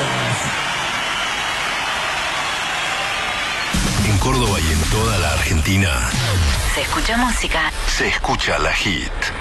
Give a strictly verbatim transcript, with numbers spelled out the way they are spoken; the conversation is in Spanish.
En Córdoba y en toda la Argentina se escucha música. se escucha La Hit.